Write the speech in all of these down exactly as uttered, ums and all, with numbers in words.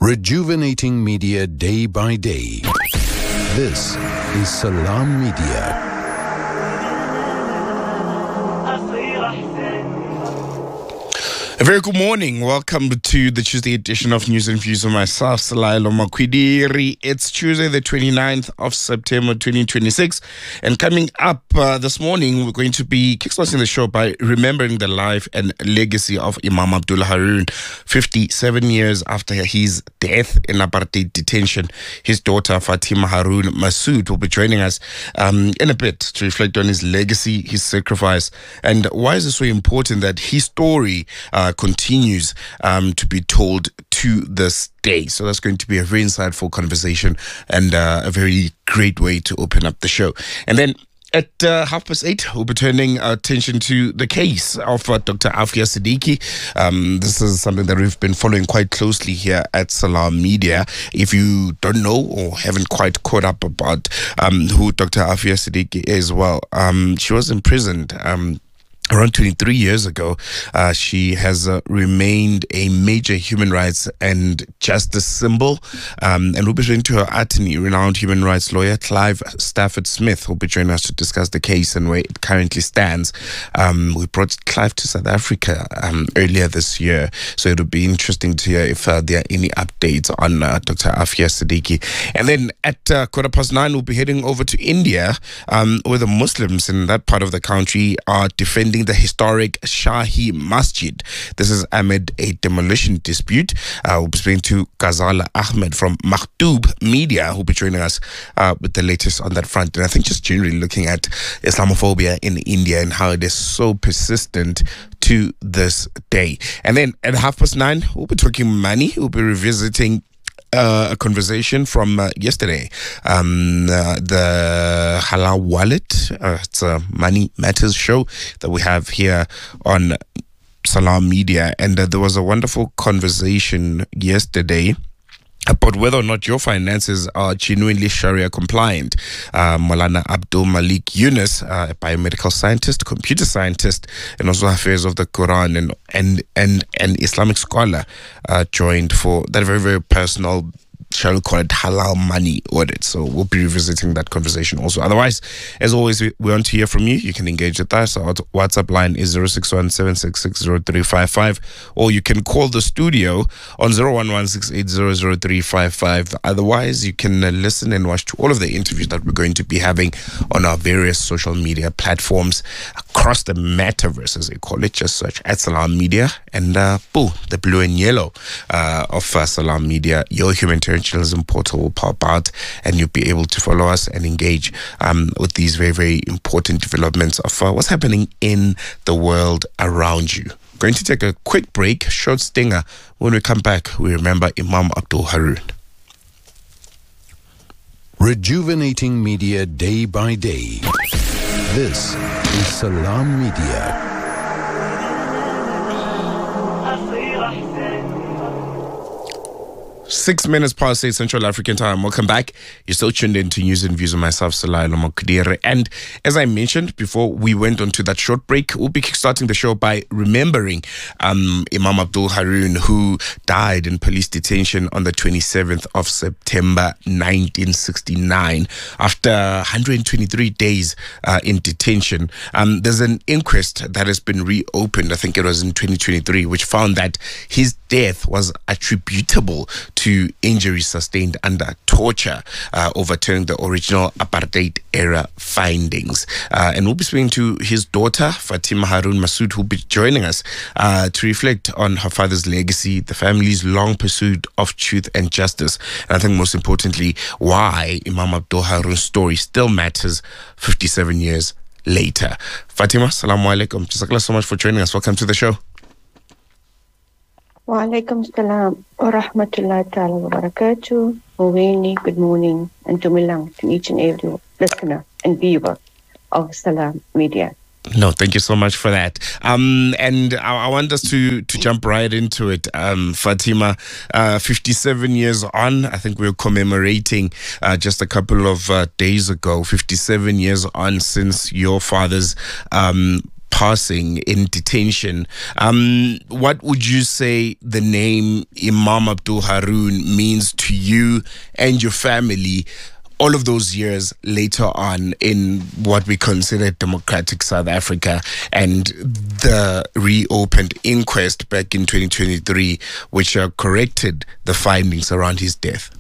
Rejuvenating media day by day. This is Salam Media. A very good morning. Welcome to the Tuesday edition of News and Views with myself, Salailo Makwidiri. It's Tuesday, the twenty-ninth of September, twenty twenty-six. And coming up uh, this morning, we're going to be kickstarting the show by remembering the life and legacy of Imam Abdullah Haroon. fifty-seven years after his death in apartheid detention, his daughter, Fatima Haroon Masood, will be joining us um, in a bit to reflect on his legacy, his sacrifice, and why is it so important that his story uh, continues um, to be told to this day. So that's going to be a very insightful conversation and uh, a very great way to open up the show. And then at uh, half past eight, we'll be turning attention to the case of uh, Doctor Afia Siddiqui. Um, this is something that we've been following quite closely here at Salam Media. If you don't know or haven't quite caught up about um, who Doctor Afia Siddiqui is, well, um, she was imprisoned um, around twenty-three years ago. Uh, she has uh, remained a major human rights and justice symbol. Um, and we'll be joined to her attorney, renowned human rights lawyer Clive Stafford Smith, who'll be joining us to discuss the case and where it currently stands. Um, we brought Clive to South Africa um, earlier this year, so it'll be interesting to hear if uh, there are any updates on uh, Doctor Afia Siddiqui. And then at uh, quarter past nine, we'll be heading over to India, um, where the Muslims in that part of the country are defending the historic Shahi Masjid. This is amid a demolition dispute. Uh, we'll be speaking to Ghazala Ahmed from Makhtoob Media, who'll be joining us uh, with the latest on that front. And I think just generally looking at Islamophobia in India and how it is so persistent to this day. And then at half past nine, we'll be talking money. We'll be revisiting Uh, a conversation from uh, yesterday. Um, uh, the Halal Wallet, uh, it's a Money Matters show that we have here on Salam Media. And uh, there was a wonderful conversation yesterday about whether or not your finances are genuinely Sharia compliant. Uh, Maulana Abdul Malik Yunus, uh, a biomedical scientist, computer scientist, and also affairs of the Quran and and and an Islamic scholar, uh, joined for that very, very personal, shall we call it, halal money audit. So we'll be revisiting that conversation also. Otherwise, as always, we, we want to hear from you. You can engage with us. Our WhatsApp line is zero six one seven six six zero three five five, or you can call the studio on zero one one six eight zero zero three five five. Otherwise, you can uh, listen and watch to all of the interviews that we're going to be having on our various social media platforms across the metaverse, as they call it. Just search at Salam Media and uh, boo, the blue and yellow uh, of uh, Salam Media, your humanitarian journalism portal will pop out, and you'll be able to follow us and engage um, with these very, very important developments of uh, what's happening in the world around you. Going to take a quick break, short stinger. When we come back, we remember Imam Abdul Haroon. Rejuvenating media day by day. This is Salam Media. Six minutes past eight Central African time. Welcome back. You're still tuned in to News and Views with myself, Salailo Makwidiri. And as I mentioned before we went on to that short break, we'll be kickstarting the show by remembering um, Imam Abdul Haroon, who died in police detention on the twenty-seventh of September nineteen sixty-nine after one hundred twenty-three days uh, in detention. Um, there's an inquest that has been reopened, I think it was in twenty twenty-three, which found that his death was attributable to injuries sustained under torture, uh, overturning the original apartheid era findings. Uh, and we'll be speaking to his daughter, Fatima Haroon Masood, who'll be joining us uh, to reflect on her father's legacy, the family's long pursuit of truth and justice, and I think most importantly, why Imam Abdul Haroon's story still matters fifty-seven years later. Fatima, assalamu alaikum. Jazakallah so much for joining us. Welcome to the show. Wa alaikum salam wa rahmatullahi ta'ala wa barakatuh. Mawini, good morning, and tumilang to each and every listener and viewer of Salam Media. No, thank you so much for that. Um, and I, I want us to to jump right into it. Um, Fatima, uh, fifty-seven years on, I think we we're commemorating uh, just a couple of uh, days ago, fifty-seven years on since your father's um, passing in detention. Um, what would you say the name Imam Abdul Haroon means to you and your family all of those years later on in what we consider democratic South Africa, and the reopened inquest back in twenty twenty-three, which uh, corrected the findings around his death?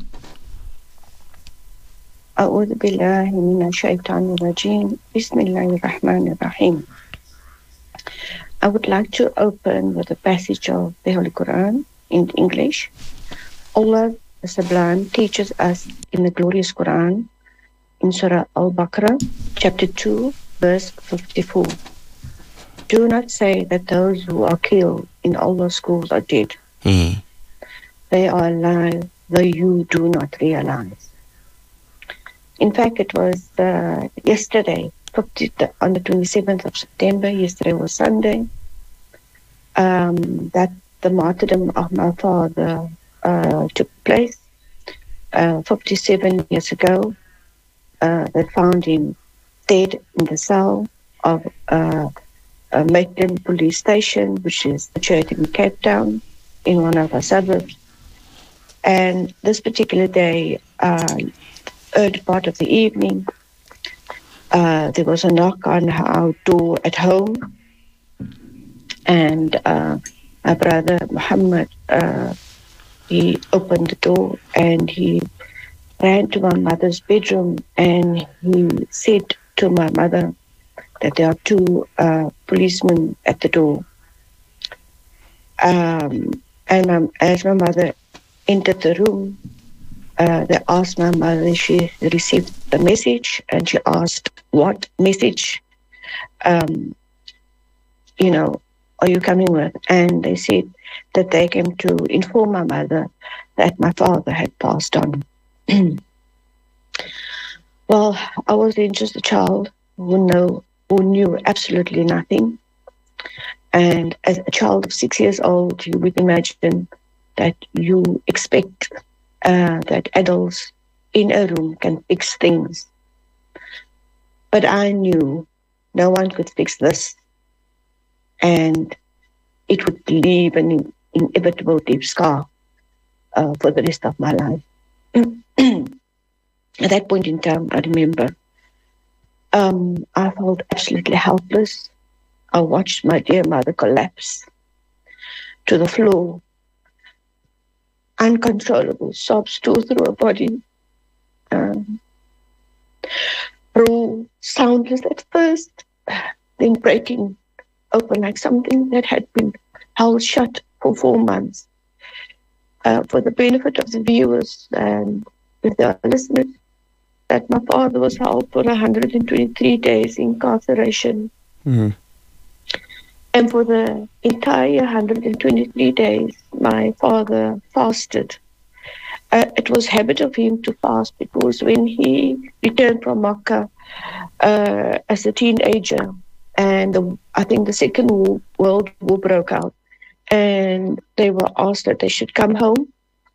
أعوذ بالله من الشيطان الرجيم. بسم الله الرحمن الرحيم. I would like to open with a passage of the Holy Quran in English. Allah the Sublime teaches us in the glorious Quran in Surah Al-Baqarah, chapter two, verse fifty-four. Do not say that those who are killed in Allah's schools are dead. Mm. They are alive, though you do not realize. In fact, it was uh, yesterday, on the twenty-seventh of September, yesterday was Sunday, um, that the martyrdom of my father uh, took place uh, fifty-seven years ago. Uh, they found him dead in the cell of uh, a Maitland police station, which is situated in Cape Town, in one of our suburbs. And this particular day, uh, early part of the evening, uh, there was a knock on our door at home, and uh, my brother Muhammad, uh, he opened the door and he ran to my mother's bedroom, and he said to my mother that there are two uh, policemen at the door. Um, and my, as my mother entered the room, uh, they asked my mother if she received the message, and she asked, what message, um, you know, are you coming with? And they said that they came to inform my mother that my father had passed on. Well, I was then just a child who know who knew absolutely nothing. And as a child of six years old, you would imagine that you expect uh, that adults in a room can fix things. But I knew no one could fix this, and it would leave an inevitable deep scar uh, for the rest of my life. At that point in time, I remember, um, I felt absolutely helpless. I watched my dear mother collapse to the floor. Uncontrollable sobs tore through her body. Um, raw, soundless at first, then breaking open like something that had been held shut for four months. Uh, for the benefit of the viewers and the listeners, that my father was held for one hundred twenty-three days incarceration. Mm-hmm. And for the entire one hundred twenty-three days, my father fasted. Uh, it was habit of him to fast because when he returned from Makkah uh, as a teenager, and the, I think the Second War, World War broke out, and they were asked that they should come home,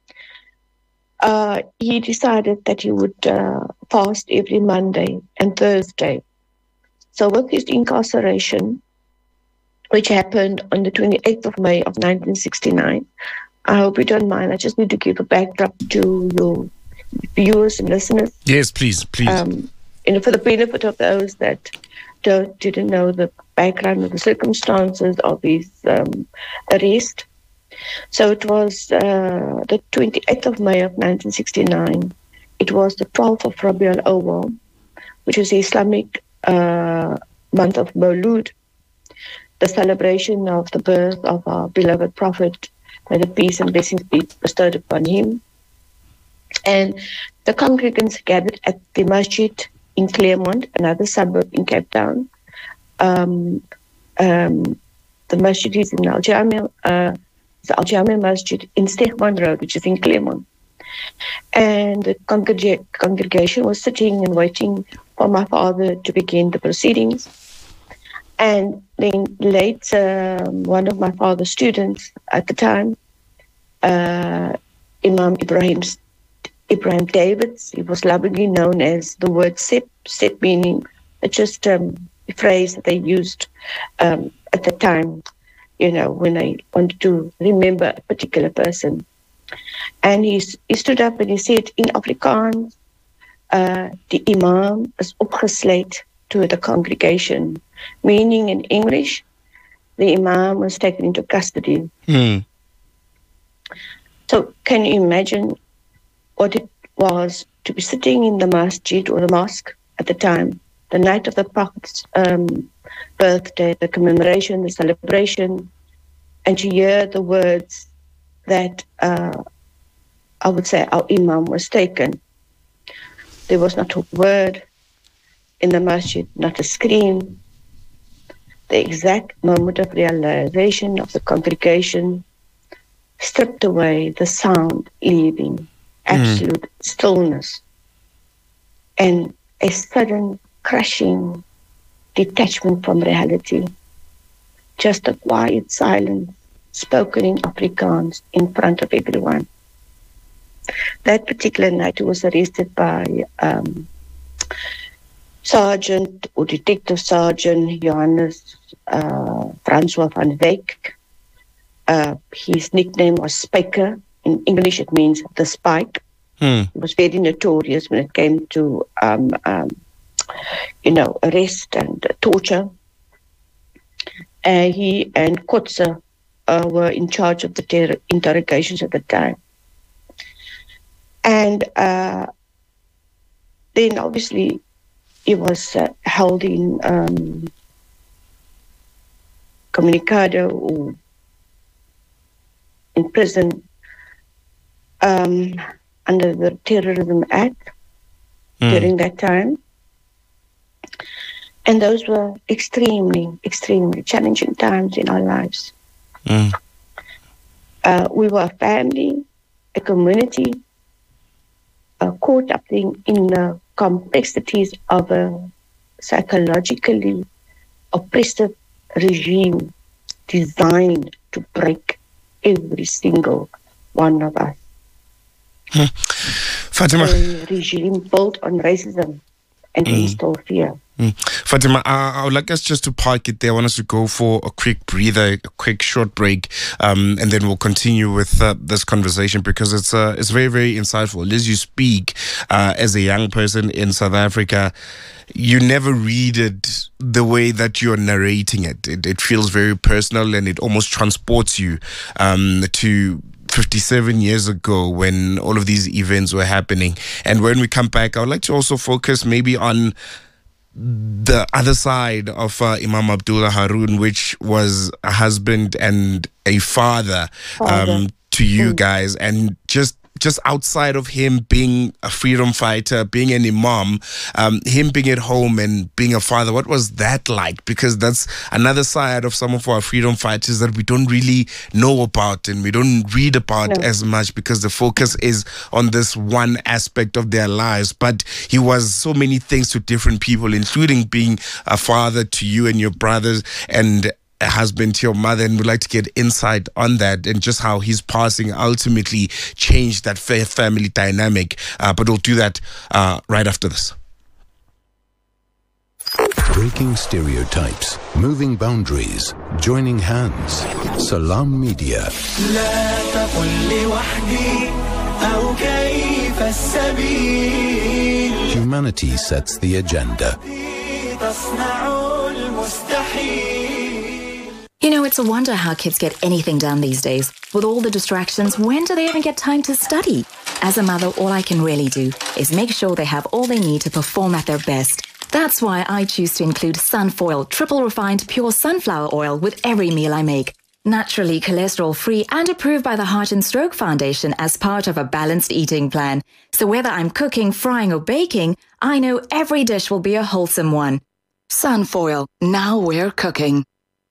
uh, he decided that he would uh, fast every Monday and Thursday. So with his incarceration, which happened on the twenty-eighth of May of nineteen sixty-nine, I hope you don't mind, I just need to give a backdrop to your viewers and listeners. Yes, please, please. Um, you know, for the benefit of those that don't, didn't know the background of the circumstances of his um, arrest. So it was uh, the twenty-eighth of May of nineteen sixty-nine. It was the twelfth of Rabi al-Awwal, which is the Islamic uh, month of Mawlud, the celebration of the birth of our beloved Prophet, may the peace and blessings be bestowed upon him. And the congregants gathered at the masjid in Claremont, another suburb in Cape Town. Um, um, the masjid is in Al-Jamia, uh, the Al-Jamia Masjid in Stegman Road, which is in Claremont. And the congreg- congregation was sitting and waiting for my father to begin the proceedings. And then later, um, one of my father's students at the time, uh, Imam Ibrahim, Ibrahim Davids, he was lovingly known as the word Sep, Sep meaning just um, phrase that they used um, at the time, you know, when they wanted to remember a particular person. And he, he stood up and he said in Afrikaans, uh, the imam is opgesluit to the congregation, meaning in English, the imam was taken into custody. Mm. So can you imagine what it was to be sitting in the masjid or the mosque at the time, the night of the Prophet's um, birthday, the commemoration, the celebration, and to hear the words that uh, I would say our imam was taken. There was not a word in the masjid, not a scream. The exact moment of realization of the congregation stripped away, the sound leaving, absolute mm. stillness, and a sudden crushing detachment from reality. Just a quiet silence spoken in Afrikaans in front of everyone. That particular night, he was arrested by um, Sergeant or Detective Sergeant Johannes uh, Francois van Wyk. Uh, his nickname was Spiker. In English, it means the spike. Hmm. He was very notorious when it came to, um, um, you know, arrest and uh, torture. Uh, he and Kotze uh, were in charge of the ter- interrogations at the time. And uh, then, obviously, he was uh, held in um, Comunicado or in prison um, under the Terrorism Act mm. during that time. And those were extremely, extremely challenging times in our lives. Mm. Uh, we were a family, a community, uh, caught up in, in the complexities of a psychologically oppressive regime designed to break every single one of us. Hmm. Fatima. A regime built on racism and mm. instill fear. Mm. Fatima, uh, I would like us just to park it there. I want us to go for a quick breather, a quick short break, um, and then we'll continue with uh, this conversation because it's uh, it's very, very insightful. As you speak, uh, as a young person in South Africa, you never read it the way that you're narrating it. It, it feels very personal and it almost transports you um, to fifty-seven years ago when all of these events were happening. And when we come back, I would like to also focus maybe on the other side of uh, Imam Abdullah Haroon, which was a husband and a father, father. Um, to you mm. guys, and just just outside of him being a freedom fighter, being an imam, um, him being at home and being a father, what was that like? Because that's another side of some of our freedom fighters that we don't really know about and we don't read about no. as much because the focus is on this one aspect of their lives. But he was so many things to different people, including being a father to you and your brothers and a husband to your mother, and we'd like to get insight on that and just how his passing ultimately changed that family dynamic. Uh, but we'll do that uh, right after this. Breaking stereotypes, moving boundaries, joining hands. Salam Media. Humanity sets the agenda. You know, it's a wonder how kids get anything done these days. With all the distractions, when do they even get time to study? As a mother, all I can really do is make sure they have all they need to perform at their best. That's why I choose to include Sunfoil, triple refined pure sunflower oil with every meal I make. Naturally cholesterol-free and approved by the Heart and Stroke Foundation as part of a balanced eating plan. So whether I'm cooking, frying or baking, I know every dish will be a wholesome one. Sunfoil, now we're cooking.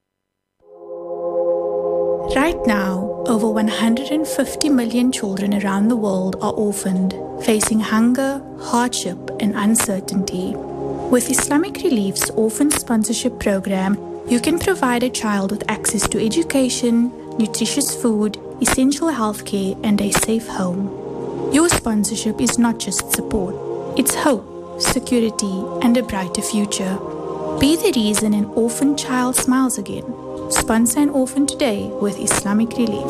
Right now, over one hundred fifty million children around the world are orphaned, facing hunger, hardship, and uncertainty. With Islamic Relief's Orphan Sponsorship Program, you can provide a child with access to education, nutritious food, essential healthcare, and a safe home. Your sponsorship is not just support, it's hope, security, and a brighter future. Be the reason an orphan child smiles again. Sponsor an orphan today with Islamic Relief.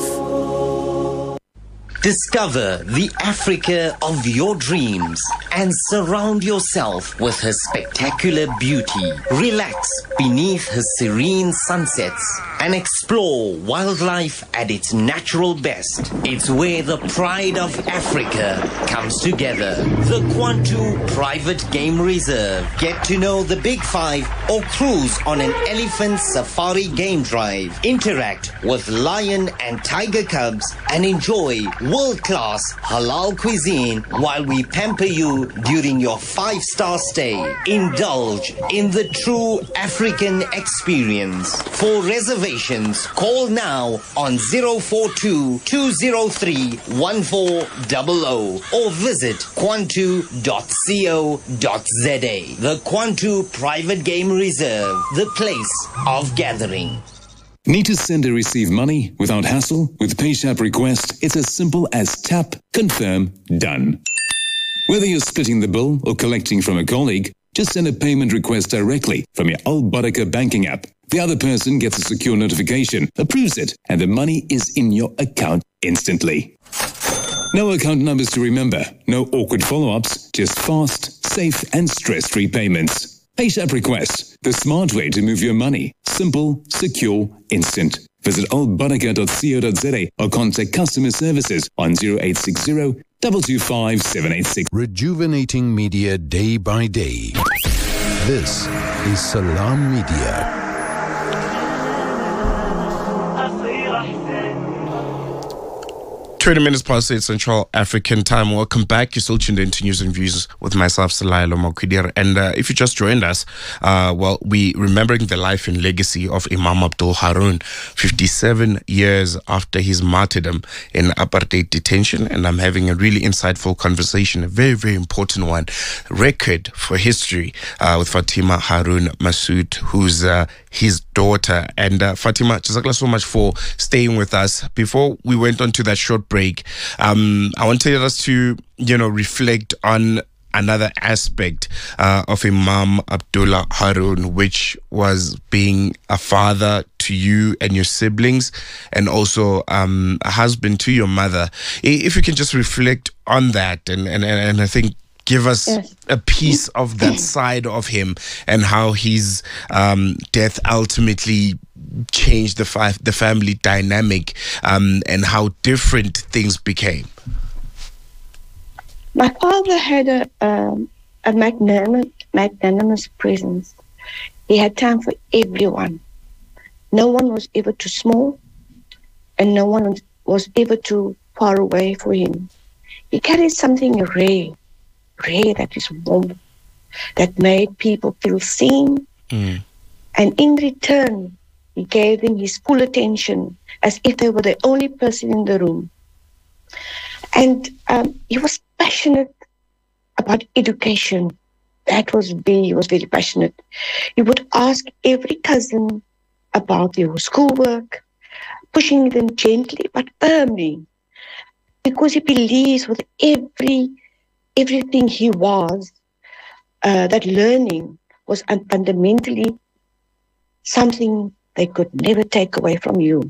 Discover the Africa of your dreams and surround yourself with her spectacular beauty. Relax beneath her serene sunsets and explore wildlife at its natural best. It's where the pride of Africa comes together. The Kwantu Private Game Reserve. Get to know the Big Five or cruise on an elephant safari game drive. Interact with lion and tiger cubs and enjoy world-class halal cuisine while we pamper you during your five-star stay. Indulge in the true African experience. For reservations, call now on zero four two, two zero three, one four zero zero or visit kwantu dot co dot za. The Kwantu Private Game Reserve, the place of gathering. Need to send or receive money without hassle? With PayShap Request, it's as simple as tap, confirm, done. Whether you're splitting the bill or collecting from a colleague, just send a payment request directly from your Al Barakah banking app. The other person gets a secure notification, approves it, and the money is in your account instantly. No account numbers to remember, no awkward follow-ups, just fast, safe, and stress-free payments. PayShap Request, the smart way to move your money. Simple, secure, instant. Visit al barakah dot co dot za or contact customer services on zero eight six zero, two two five, seven eight six. Rejuvenating media day by day. This is Salam Media. twenty minutes past eight Central African time. Welcome back. You're still tuned into News and Views with myself, Salailo Makwidira. And uh, if you just joined us, uh, well, we remembering the life and legacy of Imam Abdul Haroon, fifty-seven years after his martyrdom in apartheid detention. And I'm having a really insightful conversation, a very, very important one, record for history uh, with Fatima Haroon Masood, who's uh, his daughter. And uh, Fatima, jazakallah so much for staying with us. Before we went on to that short break, um, I wanted us to, you know, reflect on another aspect uh, of Imam Abdullah Haroon, which was being a father to you and your siblings, and also um, a husband to your mother. If you can just reflect on that, and and, and I think give us yes. a piece of that side of him and how his um, death ultimately changed the fi- the family dynamic um, and how different things became. My father had a um, a magnanimous, magnanimous presence. He had time for everyone. No one was ever too small, and no one was ever too far away for him. He carried something rare, rare that is warm, that made people feel seen, mm. and in return, he gave them his full attention as if they were the only person in the room. And um, he was passionate about education. That was me. He was very passionate. He would ask every cousin about their schoolwork, pushing them gently but firmly, because he believes with every everything he was, uh, that learning was fundamentally something they could never take away from you.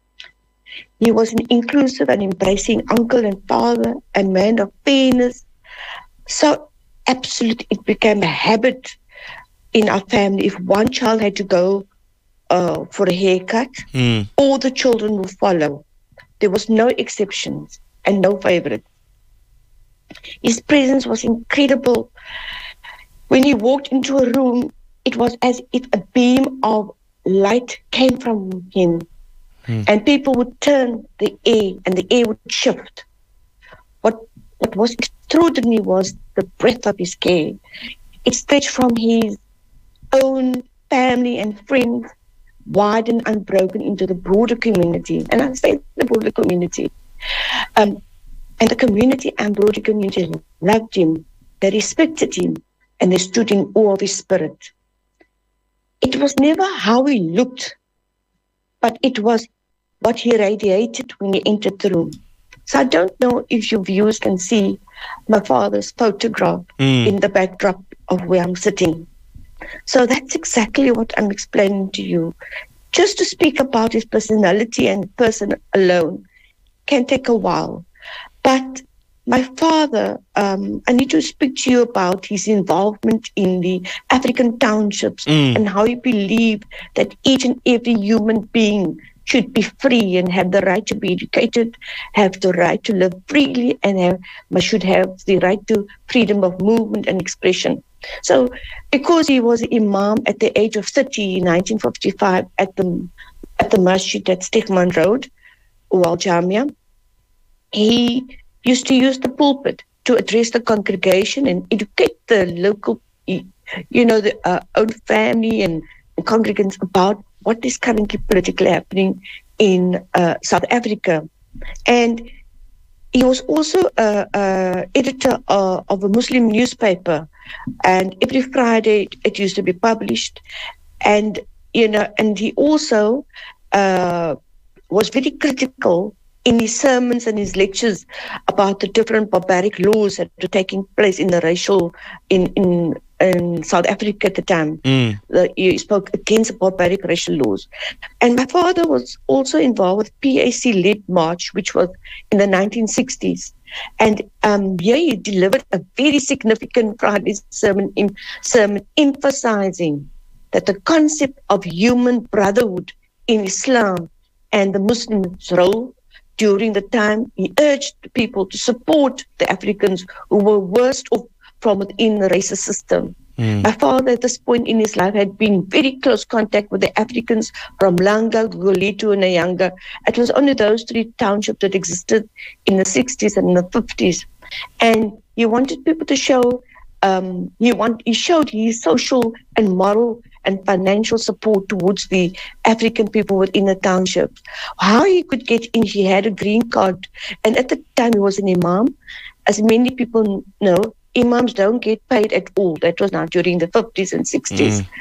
He was an inclusive and embracing uncle and father, a man of fairness. So absolute, it became a habit in our family. If one child had to go uh, for a haircut, mm. all the children would follow. There was no exceptions and no favorites. His presence was incredible. When he walked into a room, it was as if a beam of light came from him. Hmm. And people would turn the air and the air would shift. What what was extraordinary was the breadth of his care. It stretched from his own family and friends, wide and unbroken, into the broader community. And I say the broader community. Um, and the community and broader community loved him, they respected him, and they stood in awe of his spirit. It was never how he looked, but it was what he radiated when he entered the room. So I don't know if your viewers can see my father's photograph mm. in the backdrop of where I'm sitting. So that's exactly what I'm explaining to you. Just to speak about his personality and person alone can take a while. But my father, um, I need to speak to you about his involvement in the African townships Mm. and how he believed that each and every human being should be free and have the right to be educated, have the right to live freely, and have, should have the right to freedom of movement and expression. So because he was imam at the age of thirty in nineteen fifty-five at the at the masjid at Stegman Road, Wal Jamia, he used to use the pulpit to address the congregation and educate the local, you know, the uh, own family and, and congregants about what is currently politically happening in uh, South Africa. And he was also a, a editor uh, of a Muslim newspaper, and every Friday it used to be published. And you know, and he also uh, was very critical in his sermons and his lectures about the different barbaric laws that were taking place in the racial in in, in South Africa at the time. Mm. The, he spoke against barbaric racial laws. And my father was also involved with P A C-led march, which was in the nineteen sixties. And um, yeah, he delivered a very significant Friday sermon, in, sermon emphasizing that the concept of human brotherhood in Islam and the Muslims' role during the time. He urged people to support the Africans who were worst off from within the racist system. Mm. My father at this point in his life had been in very close contact with the Africans from Langa, Gugulethu, and Nyanga. It was only those three townships that existed in the sixties and the fifties. And he wanted people to show, um, he, want, he showed his social and moral and financial support towards the African people within the townships. How he could get in, he had a green card. And at the time he was an imam. As many people know, imams don't get paid at all. That was now during the fifties and sixties. Mm.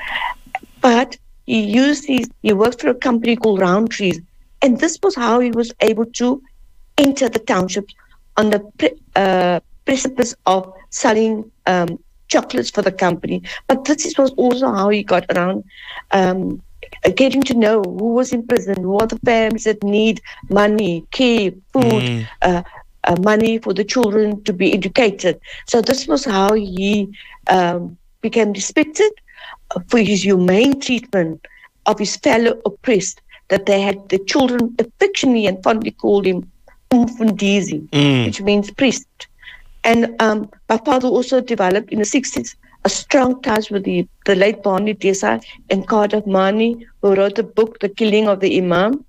But he used these, he worked for a company called Roundtrees. And this was how he was able to enter the townships on the pre, uh, precipice of selling um, chocolates for the company. But this was also how he got around um, getting to know who was in prison, who are the families that need money, care, food, mm. uh, uh, money for the children to be educated. So this was how he um, became respected for his humane treatment of his fellow oppressed, that they had the children affectionately and fondly called him Umfundisi, mm. which means priest. And um, my father also developed in the sixties a strong ties with the, the late Barney Desai and Cardiff Mani, who wrote the book, The Killing of the Imam,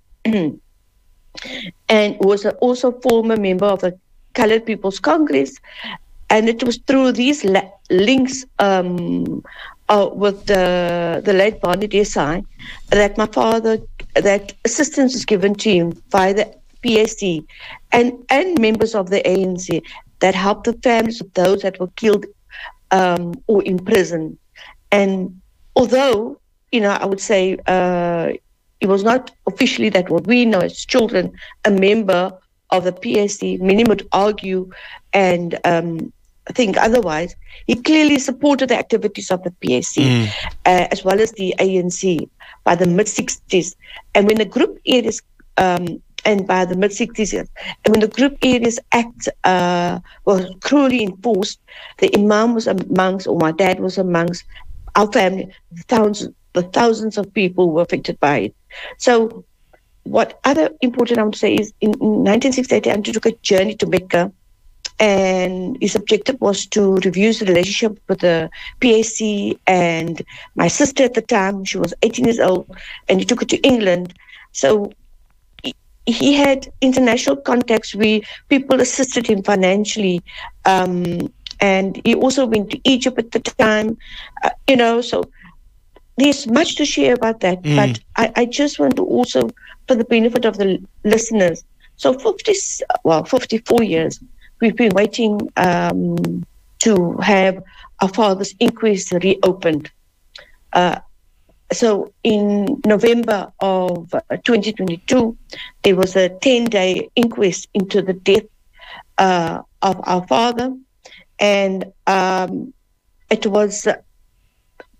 and was a, also a former member of the Colored People's Congress. And it was through these la- links um, uh, with the, the late Barney Desai that my father, that assistance was given to him by the P A C and, and members of the A N C that helped the families of those that were killed um, or imprisoned. And although, you know, I would say uh, it was not officially that what we know as children, a member of the P A C, many would argue and um, think otherwise, he clearly supported the activities of the P A C mm. uh, as well as the A N C by the mid-sixties. And when the group areas, um, and by the mid-sixties, and when the Group Areas Act uh, was cruelly enforced, the Imam was amongst, or my dad was amongst, our family, the thousands, the thousands of people were affected by it. So what other important I want to say is in, in nineteen sixty-eight, he undertook a journey to Mecca, and his objective was to review the relationship with the P A C and my sister at the time. She was eighteen years old, and he took her to England. So he, he had international contacts where people assisted him financially, um, and he also went to Egypt at the time, uh, you know, so there's much to share about that, mm. but I, I just want to also, for the benefit of the listeners, so fifty, well, fifty-four years, we've been waiting um, to have our father's inquest reopened. Uh, so in November of twenty twenty-two, there was a ten-day inquest into the death uh, of our father, and um, it was... Uh,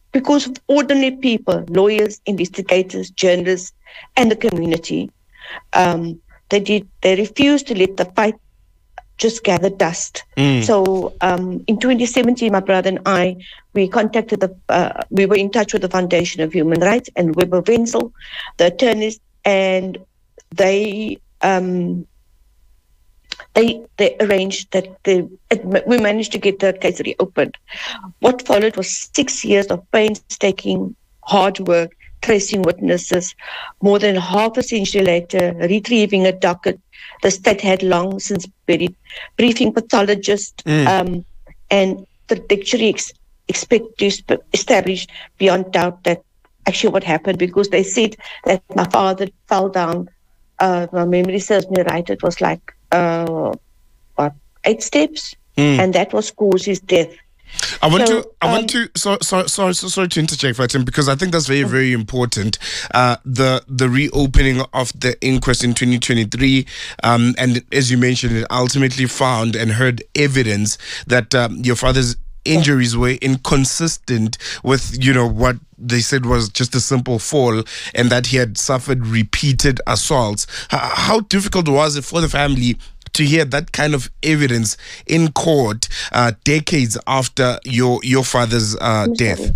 because of ordinary people, lawyers, investigators, journalists, and the community. Um, they did. They refused to let the fight just gather dust. Mm. So um, in twenty seventeen, my brother and I, we contacted the, uh, we were in touch with the Foundation of Human Rights and Weber Wenzel, the attorneys, and they um, they they arranged that they, it, we managed to get the case reopened. What followed was six years of painstaking, hard work, tracing witnesses. More than half a century later, retrieving a docket the state had long since buried, briefing pathologists, Mm. um, and the dictionary ex- expect to sp- establish beyond doubt that actually what happened, because they said that my father fell down. Uh, my memory serves me right. It was like uh, what, eight steps, Mm. and that was caused his death. I want So, to, I want um, to, so, so, sorry, so, sorry to interject, Fatim, because I think that's very, very important. Uh, the the reopening of the inquest in twenty twenty-three, um, and as you mentioned, it ultimately found and heard evidence that um, your father's injuries were inconsistent with, you know, what they said was just a simple fall, and that he had suffered repeated assaults. H- how difficult was it for the family to hear that kind of evidence in court uh, decades after your your father's uh, I'm death?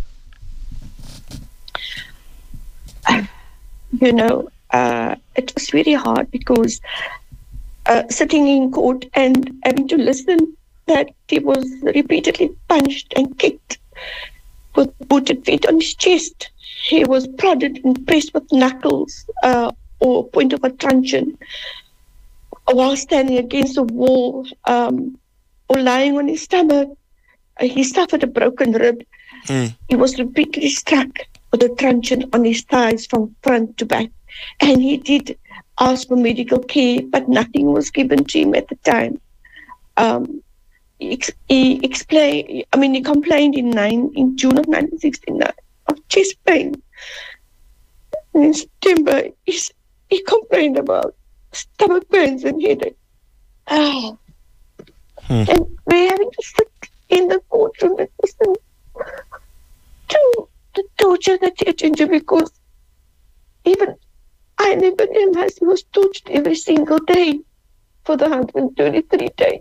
sorry. You know, uh, it was very hard because uh, sitting in court and having to listen that he was repeatedly punched and kicked with booted feet on his chest. He was prodded and pressed with knuckles uh, or point of a truncheon while standing against a wall um, or lying on his stomach. Uh, he suffered a broken rib. Mm. He was repeatedly struck with a truncheon on his thighs from front to back. And he did ask for medical care, but nothing was given to him at the time. Um, he, ex- he explained, I mean, he complained in, nine, in June of nineteen sixty-nine of chest pain. And in September, he, he complained about stomach pains and headache. Oh. Hmm. And we're having to sit in the courtroom and listen to the torture that he had endured, because even I never realized he was tortured every single day for the one hundred twenty-three days.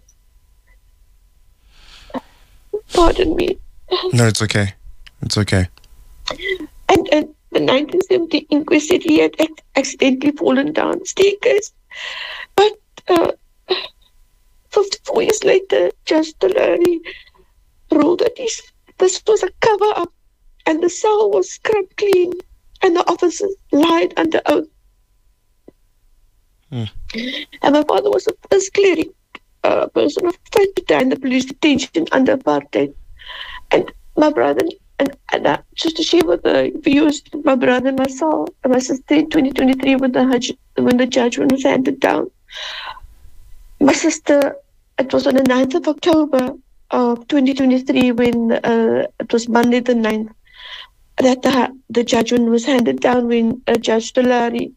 Pardon me. No, it's okay. It's okay. And, and the nineteen seventy inquest said he had ac- accidentally fallen down the staircase. But uh, fifty-four years later, Judge Delary ruled that this, this was a cover-up and the cell was scrubbed clean and the officers lied under oath. Hmm. And my father was the first cleric uh, person of faith to die in the police detention under apartheid. And my brother, and, and uh, just to share with the viewers, my brother and myself, and my sister in twenty twenty-three when the, hudge, when the judgment was handed down. My sister, it was on the ninth of October of twenty twenty-three when uh, it was Monday the ninth, that the, the judgment was handed down when uh, Judge Delary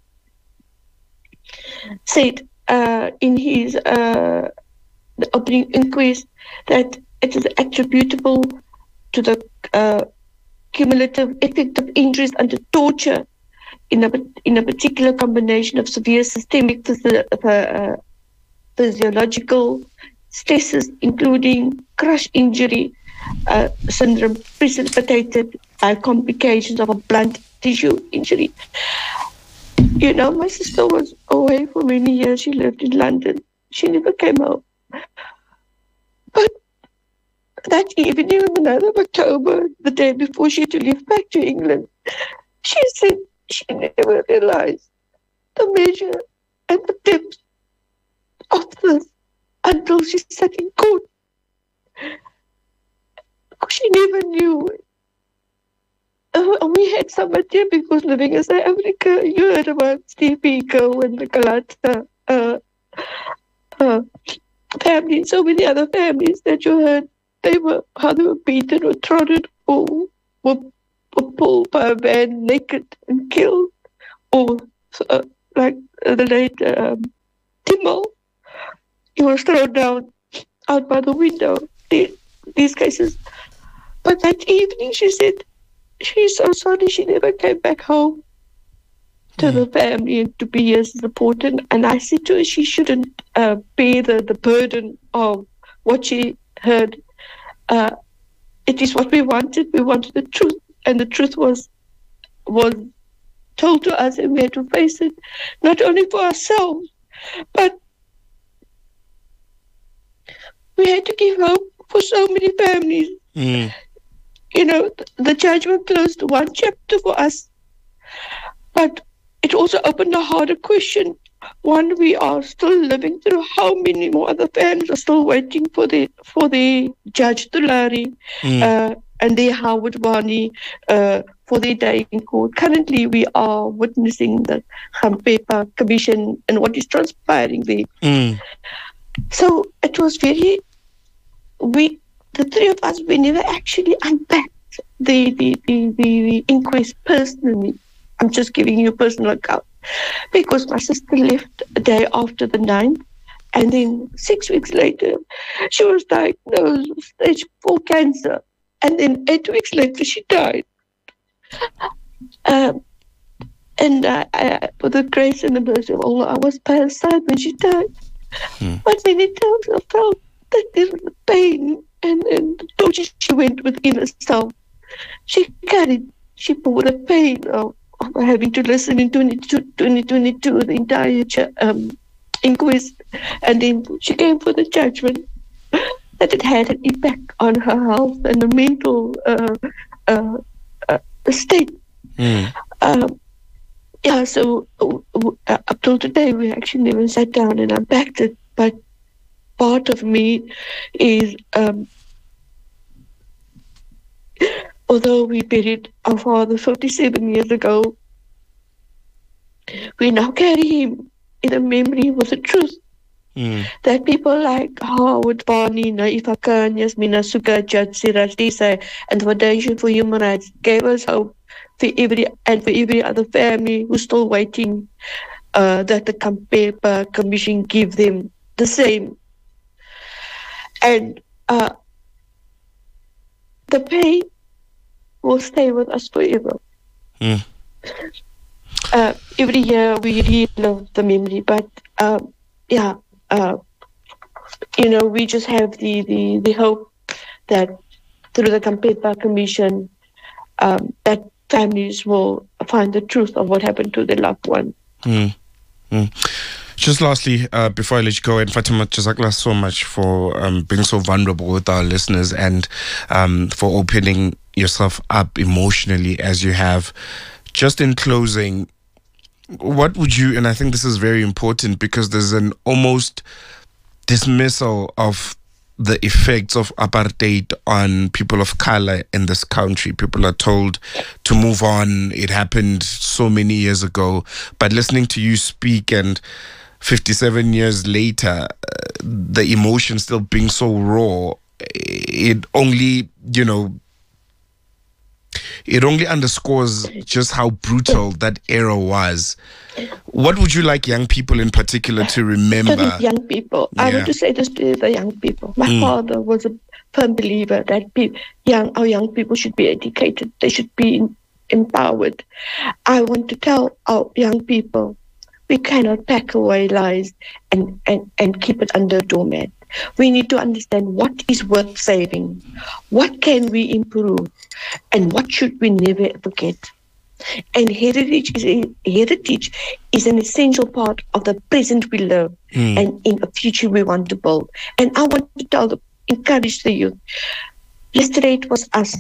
said uh, in his uh, the opening inquest that it is attributable to the uh, cumulative effect of injuries under torture in a in a particular combination of severe systemic physio- uh, physiological stresses, including crush injury uh, syndrome precipitated by complications of a blunt tissue injury. You know, my sister was away for many years. She lived in London. She never came home. But that evening on the ninth of October, the day before she had to leave back to England, she said she never realized the measure and the depth of this until she sat in court. She never knew. Uh, we had some idea because living in South Africa, you heard about Steve Biko and the Galata uh, uh, family, so many other families that you heard, they were, how they were beaten or trodden or were, were pulled by a van naked and killed, or uh, like uh, the late um, Timmo, he was thrown down out by the window. The, these cases. But that evening she said she's so sorry she never came back home to mm. the family and to be here supported. And I said to her she shouldn't uh, bear the, the burden of what she heard. Uh, it is what we wanted. We wanted the truth, and the truth was was told to us, and we had to face it, not only for ourselves, but we had to give hope for so many families. Mm. You know, the judgment closed one chapter for us, but it also opened a harder question. One, we are still living through how many more other families are still waiting for the for the Judge Tulari mm. uh, and the Howard Barney uh, for their day in court. Currently, we are witnessing the Khampepa Commission and what is transpiring there. Mm. So it was very, we, the three of us, we never actually unpacked the, the, the, the, the inquest personally. I'm just giving you a personal account. Because my sister left a day after the ninth, and then six weeks later, she was diagnosed with stage four cancer, and then eight weeks later, she died. Um, and uh, I, with the grace and the mercy of Allah, I was by her side when she died. Hmm. But many times I felt that there was the pain and, and the torture she went within herself. She carried, she bore the pain of having to listen in twenty twenty-two, the entire um, inquest, and then she came for the judgment, that it had an impact on her health and the mental uh, uh, uh, state. Mm. Um, yeah, so uh, up till today, we actually never sat down and unpacked it, but part of me is, um, although we buried our father fifty-seven years ago, we now carry him in a memory with the truth. Mm. That people like Howard Barney, Naifa Khan, Yasmina Suka, Judge Siraj Desai, and the Foundation for Human Rights gave us hope for every and for every other family who's still waiting uh, that the Khampepa Commission give them the same. And uh, the pain will stay with us forever. Mm. Uh, every year we relive the memory, but uh, yeah, uh, you know, we just have the, the, the hope that through the Khampepa Commission, um, that families will find the truth of what happened to their loved one. Mm. Mm. Just lastly, uh, before I let you go, and Fatima, Jazakallah so much for um, being so vulnerable with our listeners and um, for opening yourself up emotionally as you have. Just in closing, what would you, and I think this is very important because there's an almost dismissal of the effects of apartheid on people of color in this country. People are told to move on. It happened so many years ago. But listening to you speak and fifty-seven years later, uh, the emotion still being so raw, it only, you know, it only underscores just how brutal that era was. What would you like young people in particular to remember? To the young people, yeah. I want to say this to the young people. My mm. father was a firm believer that pe- young, our young people should be educated. They should be in, empowered. I want to tell our young people, we cannot pack away lies and, and, and keep it under a doormat. We need to understand what is worth saving, what can we improve, and what should we never forget. And heritage is a, heritage is an essential part of the present we live mm. and in a future we want to build. And I want to tell the, encourage the youth. Yesterday it was us.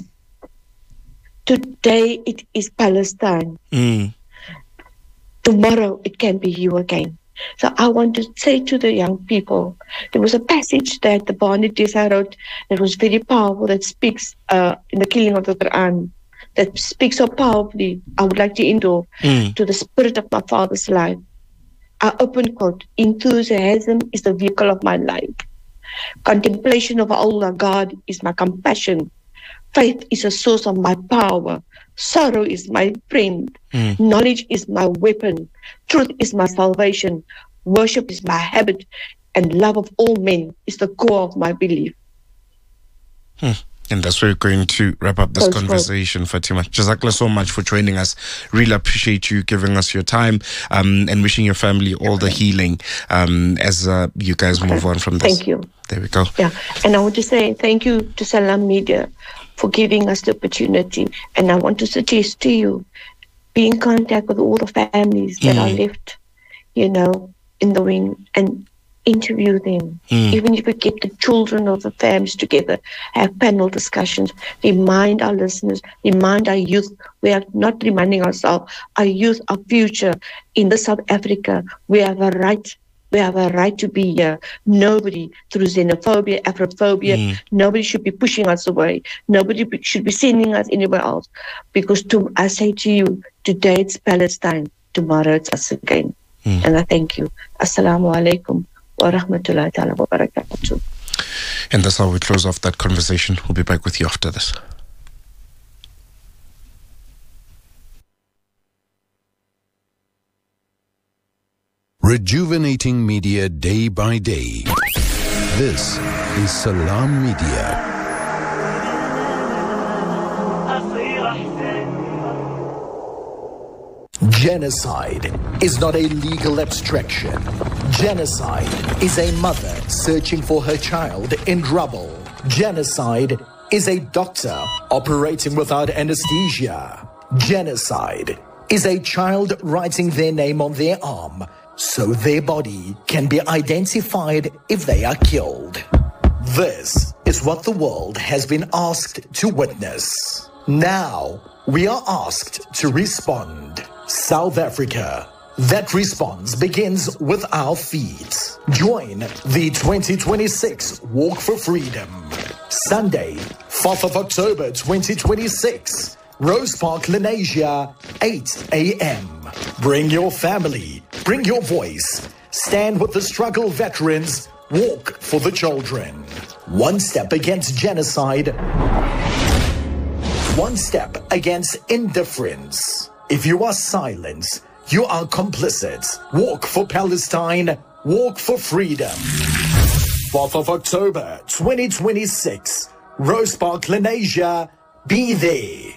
Today it is Palestine. Mm. Tomorrow it can be you again. So I want to say to the young people, there was a passage that the Barney Desai wrote that was very powerful, that speaks uh, in the killing of the Quran, that speaks so powerfully. I would like to endure mm. to the spirit of my father's life. I open quote, enthusiasm is the vehicle of my life. Contemplation of Allah, God, is my compassion. Faith is a source of my power. Sorrow is my friend. Mm. Knowledge is my weapon. Truth is my salvation. Worship is my habit. And love of all men is the core of my belief. Hmm. And that's where we're going to wrap up this Close conversation, quote. Fatima. Jazakallah so much for joining us. Really appreciate you giving us your time, um, and wishing your family all the healing um, as uh, you guys move on from this. Thank you. There we go. Yeah, and I want to say thank you to Salam Media for giving us the opportunity. And I want to suggest to you, be in contact with all the families that mm. are left, you know, in the wing, and interview them. Mm. Even if we get the children of the families together, have panel discussions, remind our listeners, remind our youth. We are not reminding ourselves, our youth, our future in the South Africa. We have a right. We have a right to be here. Nobody, through xenophobia, Afrophobia, mm. nobody should be pushing us away. Nobody be, should be sending us anywhere else. Because to, I say to you, today it's Palestine, tomorrow it's us again. Mm. And I thank you. Assalamu alaikum wa rahmatullahi ta'ala wa barakatuh. And that's how we close off that conversation. We'll be back with you after this. Rejuvenating media day by day. This is Salam Media. Genocide is not a legal abstraction. Genocide is a mother searching for her child in rubble. Genocide is a doctor operating without anesthesia. Genocide is a child writing their name on their arm so their body can be identified if they are killed. This is what the world has been asked to witness. Now we are asked to respond. South Africa. That response begins with our feet. Join the twenty twenty-six Walk for Freedom. Sunday, fourth of October twenty twenty-six. Rose Park, Lenasia, eight a.m. Bring your family. Bring your voice. Stand with the struggle veterans. Walk for the children. One step against genocide. One step against indifference. If you are silent, you are complicit. Walk for Palestine. Walk for freedom. fourth of October twenty twenty-six. Rose Park, Lenasia. Be there.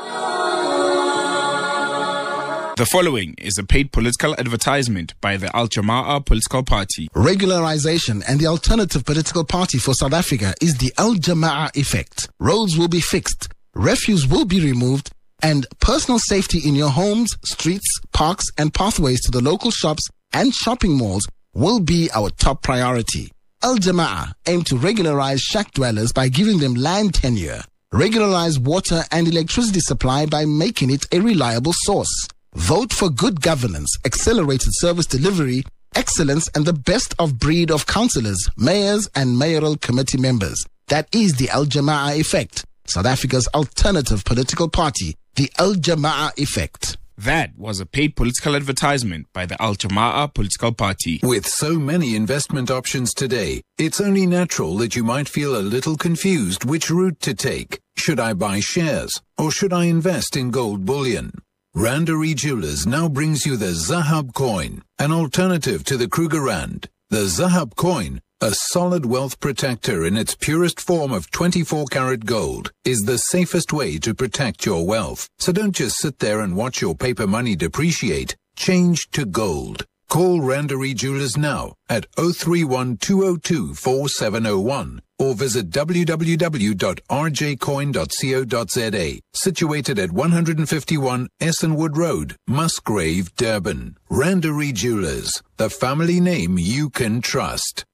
The following is a paid political advertisement by the Al Jama'ah political party. Regularization and the alternative political party for South Africa is the Al Jama'ah effect. Roads will be fixed, refuse will be removed, and personal safety in your homes, streets, parks, and pathways to the local shops and shopping malls will be our top priority. Al Jama'ah aim to regularize shack dwellers by giving them land tenure, regularize water and electricity supply by making it a reliable source. Vote for good governance, accelerated service delivery, excellence, and the best of breed of councillors, mayors, and mayoral committee members. That is the Al Jama'ah effect, South Africa's alternative political party, the Al Jama'ah effect. That was a paid political advertisement by the Al Jama'ah political party. With so many investment options today, it's only natural that you might feel a little confused which route to take. Should I buy shares or should I invest in gold bullion? Randery Jewelers now brings you the Zahab coin, an alternative to the Kruger Rand. The Zahab coin, a solid wealth protector in its purest form of twenty-four karat gold, is the safest way to protect your wealth. So don't just sit there and watch your paper money depreciate. Change to gold. Call Randery Jewelers now at zero three one, two zero two, four seven zero one or visit w w w dot r j coin dot co dot z a. Situated at one fifty-one Essenwood Road, Musgrave, Durban. Randery Jewelers, the family name you can trust.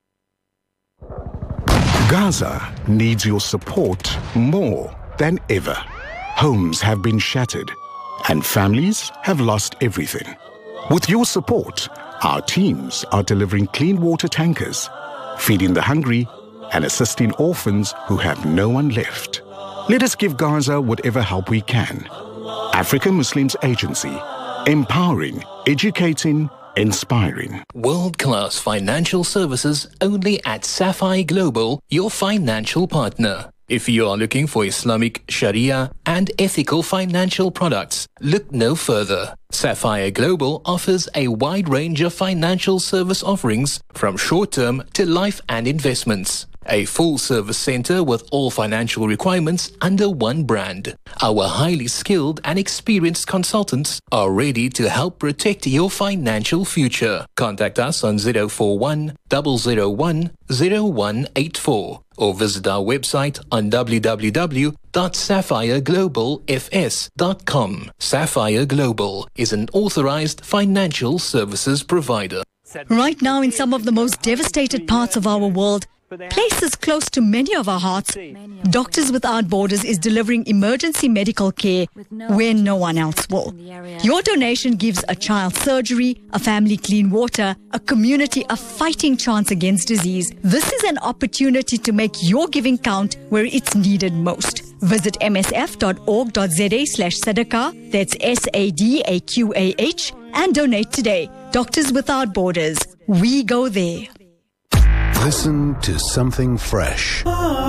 Gaza needs your support more than ever. Homes have been shattered and families have lost everything. With your support, our teams are delivering clean water tankers, feeding the hungry, and assisting orphans who have no one left. Let us give Gaza whatever help we can. African Muslims Agency, empowering, educating, inspiring. World-class financial services only at Sapphire Global, your financial partner. If you are looking for Islamic, Sharia, and ethical financial products, look no further. Sapphire Global offers a wide range of financial service offerings from short-term to life and investments. a full-service center with all financial requirements under one brand. Our highly skilled and experienced consultants are ready to help protect your financial future. Contact us on zero four one, zero zero one, zero one eight four or visit our website on w w w dot sapphire global f s dot com. Sapphire Global is an authorized financial services provider. Right now, in some of the most devastated parts of our world, places close to many of our hearts, Doctors Without Borders is delivering emergency medical care where no one else will. Your donation gives a child surgery, a family clean water, a community a fighting chance against disease. This is an opportunity to make your giving count where it's needed most. Visit m s f dot org dot z a slash sadaqah, that's S A D A Q A H, and donate today. Doctors Without Borders. We go there. Listen to something fresh.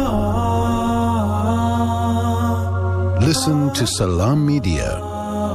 Listen to Salam Media.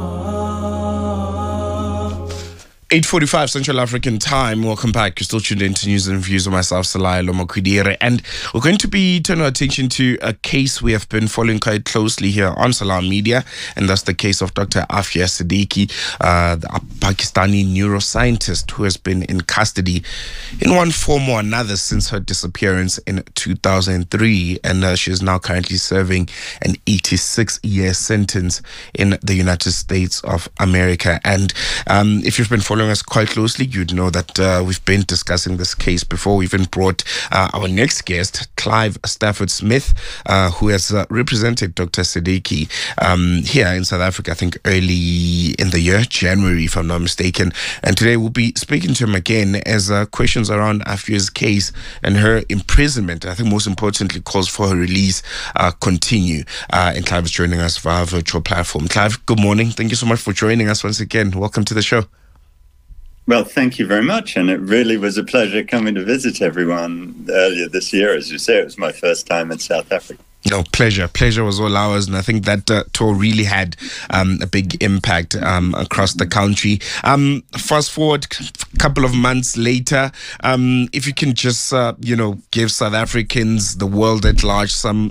eight forty-five Central African Time. Welcome back. You're still tuned in to News and Views of myself, Salailo Makwidire. And we're going to be turning our attention to a case we have been following quite closely here on Salam Media. And that's the case of Doctor Afia Siddiqui, uh, the Pakistani neuroscientist who has been in custody in one form or another since her disappearance in two thousand three. And uh, she is now currently serving an eighty-six year sentence in the United States of America. And um, if you've been following us quite closely, you'd know that uh, we've been discussing this case before. We even brought uh, our next guest, Clive Stafford Smith, uh, who has uh, represented Doctor Siddiqui um, here in South Africa, I think early in the year, January, if I'm not mistaken. And today we'll be speaking to him again as uh, questions around Afia's case and her imprisonment, I think most importantly, calls for her release, uh, continue. Uh, and Clive is joining us via our virtual platform. Clive, good morning. Thank you so much for joining us once again. Welcome to the show. Well, thank you very much. And it really was a pleasure coming to visit everyone earlier this year. As you say, it was my first time in South Africa. No, pleasure. Pleasure was all ours. And I think that uh, tour really had um, a big impact um, across the country. Um, fast forward a couple of months later, um, if you can just, uh, you know, give South Africans, the world at large, some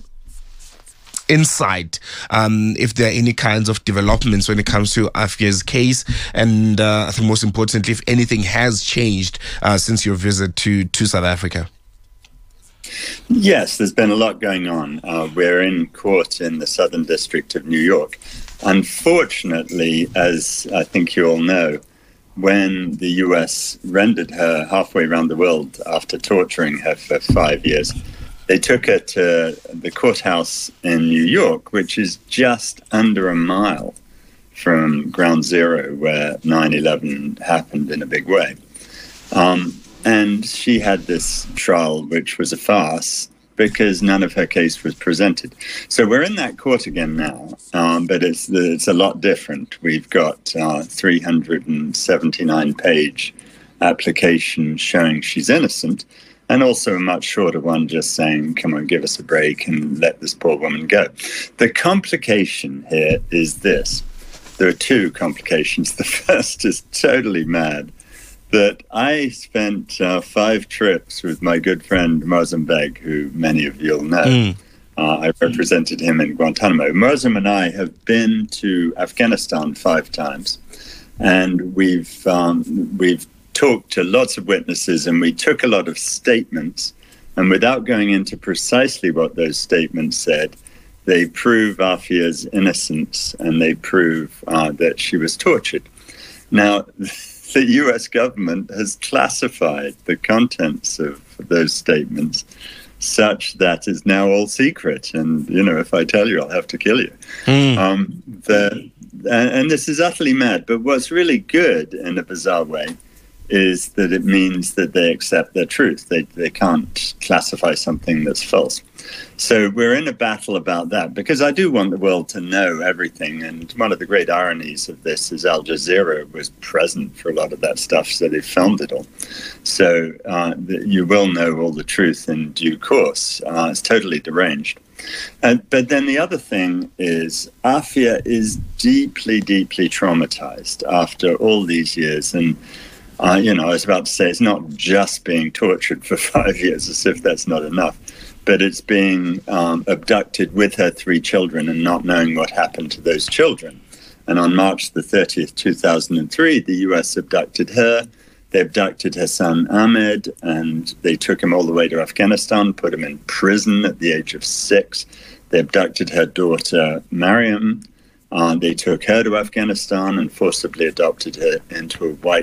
insight um, if there are any kinds of developments when it comes to Afia's case, and uh, I think most importantly, if anything has changed uh, since your visit to, to South Africa. Yes, there's been a lot going on. Uh, we're in court in the Southern District of New York. Unfortunately, as I think you all know, when the U S rendered her halfway around the world after torturing her for five years, they took her to the courthouse in New York, which is just under a mile from Ground Zero, where nine eleven happened in a big way. Um, and she had this trial, which was a farce, because none of her case was presented. So we're in that court again now, um, but it's it's a lot different. We've got a three hundred seventy-nine page application showing she's innocent, and also a much shorter one just saying, come on, give us a break and let this poor woman go. The complication here is this. There are two complications. The first is totally mad, that I spent uh, five trips with my good friend Mozam Beg, who many of you will know. Mm. Uh, I represented him in Guantanamo. Mozam and I have been to Afghanistan five times, and we've um, we've talked to lots of witnesses, and we took a lot of statements, and without going into precisely what those statements said, they prove Afia's innocence, and they prove uh, that she was tortured. Now, the U S government has classified the contents of those statements such that is now all secret, and, you know, if I tell you, I'll have to kill you. Mm. Um, the, and, and this is utterly mad, but what's really good in a bizarre way is that it means that they accept their truth. They they can't classify something that's false. So we're in a battle about that, because I do want the world to know everything. And one of the great ironies of this is Al Jazeera was present for a lot of that stuff, so they filmed it all. So uh, you will know all the truth in due course. Uh, it's totally deranged. Uh, but then the other thing is Afia is deeply, deeply traumatized after all these years. And Uh, you know, I was about to say, it's not just being tortured for five years, as if that's not enough. but it's being um, abducted with her three children and not knowing what happened to those children. And on March the thirtieth, two thousand three, the U S abducted her. They abducted her son Ahmed, and they took him all the way to Afghanistan, put him in prison at the age of six. They abducted her daughter Mariam. Uh, they took her to Afghanistan and forcibly adopted her into a white